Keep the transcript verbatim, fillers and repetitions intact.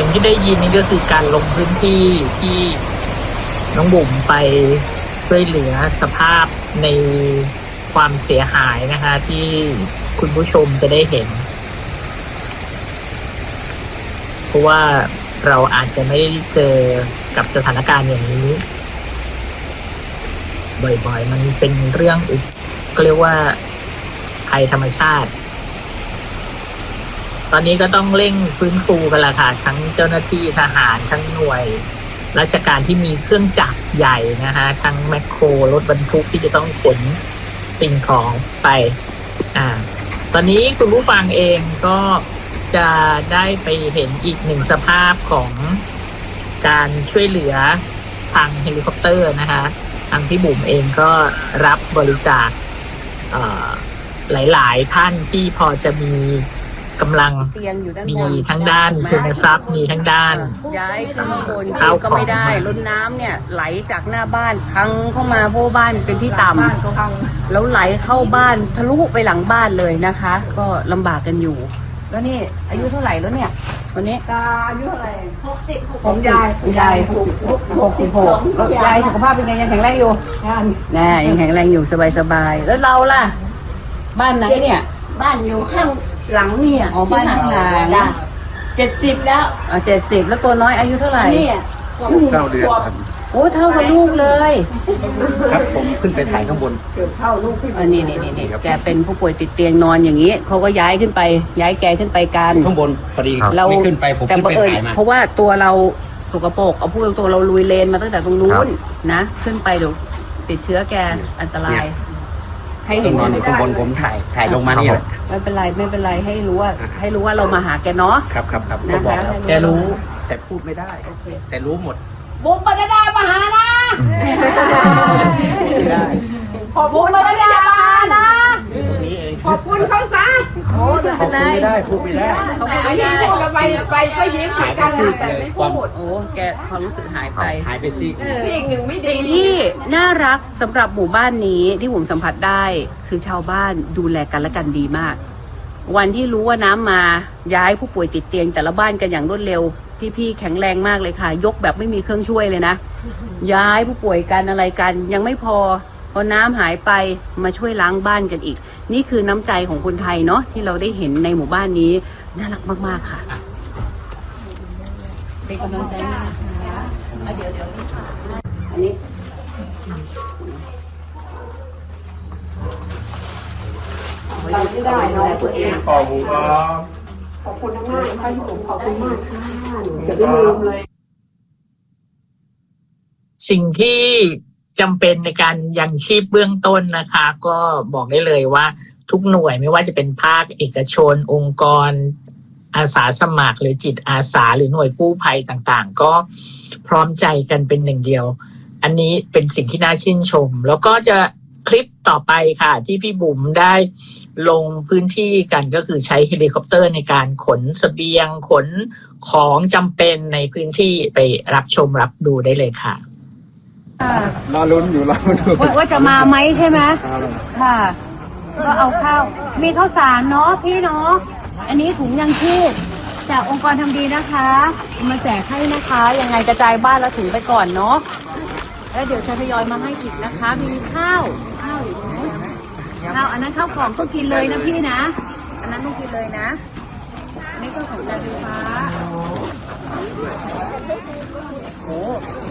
สียงที่ได้ยินนี่ก็คือการลงพื้นที่ที่น้องบุ๋มไปช่วยเหลือสภาพในความเสียหายนะคะที่คุณผู้ชมจะได้เห็นเพราะว่าเราอาจจะไม่ได้เจอกับสถานการณ์อย่างนี้บ่อยๆมันเป็นเรื่องอุกก็เรียกว่าภัยธรรมชาติตอนนี้ก็ต้องเร่งฟื้นฟูกันละค่ะทั้งเจ้าหน้าที่ทหารทั้งหน่วยราชการที่มีเครื่องจักรใหญ่นะคะทั้งแมคโครรถบรรทุกที่จะต้องขนสิ่งของไปอ่าตอนนี้คุณผู้ฟังเองก็จะได้ไปเห็นอีกหนึ่งสภาพของการช่วยเหลือทางเฮลิคอปเตอร์นะคะทางพี่บุ๋มเองก็รับบริจาคหลายๆท่านที่พอจะมีกำลังมีทั้งด้านทุนทรัพย์มีทั้งด้านย้ายขึ้นข้างบนก็ไม่ได้ล้นน้ำเนี่ยไหลจากหน้าบ้านพังเข้ามาเพราะบ้านเป็นที่ต่ำแล้วไหลเข้าบ้านทะลุไปหลังบ้านเลยนะคะก็ลำบากกันอยู่แล้วนี่อายุเท่าไหร่แล้วเนี่ยวันนี้ตาอายุเท่าไหร่หกสิบผมยายยายหกสิบหกยายสุขภาพเป็นไงยังแข็งแรงอยู่แน่ยังแข็งแรงอยู่สบายๆแล้วเราล่ะบ้านไหนเนี่ยบ้านอยู่ข้างหลังเนี่ยอ๋อบ้านข้างหลังเจ็ดสิบแล้วอ๋อเจ็ดสิบแล้วตัวน้อยอายุเท่าไหร่นี่เก้าเดือนโอ้เท่ากับลูกเลยครับผมขึ้นไปถ่ายข้างบนเท่าลูกอันนี้นี่นี่แกเป็นผู้ป่วยติดเตียงนอนอย่างนี้เขาก็ย้ายขึ้นไปย้ายแกขึ้นไปกันข้างบนพอดีเราไม่ขึ้นไปผมขึ้นไปถ่ายมาเพราะว่าตัวเราสกปรกเอาพูดตัวเราลุยเลนมาตั้งแต่ตรงนู้นนะขึ้นไปเดี๋ยวติดเชื้อแกอันตรายให้เห็นนอนอยู่ข้างบนผมถ่ายถ่ายลงมานี่แหละไม่เป็นไรไม่เป็นไรให้รู้ว่าให้รู้ว่าเรามาหาแกเนาะครับครับครับนะคะแกรู้แต่พูดไม่ได้แต่รู้หมดบุ๋มปนัดดามาหานะขอบคุณปนัดดามาหานะขอบคุณเขาซะโอ้ไม่ได้ไม่ได้พูดไม่ได้เขาไม่ได้พูดกันไปไปก็ยิ้มหายกันแต่ไม่พูดโอ้แกความรู้สึกหายไปหายไปซีกซีกหนึ่งไม่สิ่งที่น่ารักสำหรับหมู่บ้านนี้ที่ผมสัมผัสได้คือชาวบ้านดูแลกันและกันดีมากวันที่รู้ว่าน้ำมาย้ายผู้ป่วยติดเตียงแต่ละบ้านกันอย่างรวดเร็วพี่ๆแข็งแรงมากเลยค่ะยกแบบไม่มีเครื่องช่วยเลยนะย้ายผู้ป่วยกันอะไรกันยังไม่พอพอน้ำหายไปมาช่วยล้างบ้านกันอีกนี่คือน้ำใจของคนไทยเนาะที่เราได้เห็นในหมู่บ้านนี้น่ารักมากๆค่ะเป็นกำลังใจนะคะเดี๋ยวเดี๋ยวอันนี้เราไม่ได้เนาะตัวเองขอบคุณครับขอบคุณมากค่ะที่ผมขอบคุณมากค่ะจะไม่ลืมเลยสิ่งที่จำเป็นในการยังชีพเบื้องต้นนะคะก็บอกได้เลยว่าทุกหน่วยไม่ว่าจะเป็นภาคเอกชนองค์กรอาสาสมัครหรือจิตอาสาหรือหน่วยกู้ภัยต่างๆก็พร้อมใจกันเป็นหนึ่งเดียวอันนี้เป็นสิ่งที่น่าชื่นชมแล้วก็จะคลิปต่อไปค่ะที่พี่บุ๋มได้ลงพื้นที่กันก็คือใช้เฮลิคอปเตอร์ในการขนเสบียงขนของจำเป็นในพื้นที่ไปรับชมรับดูได้เลยค่ะรอลุ้นอยู่รอลุ้นว่าจะมาไหมใช่ไหมค่ะก็เอาข้าวมีข้าวสารเนาะพี่เนาะอันนี้ถุงยังชีพจากองค์กรทำดีนะคะมาแจกให้นะคะยังไงกระจายบ้านแล้วถึงไปก่อนเนาะแล้วเดี๋ยวจะทยอยมาให้อีกนะคะมีข้าวข้าวอยู่ตรงนู้นข้าวอันนั้นข้าวกล่องต้องกินเลยนะพี่นะอันนั้นต้องกินเลยนะนี่ก็ของการไฟฟ้าโอ้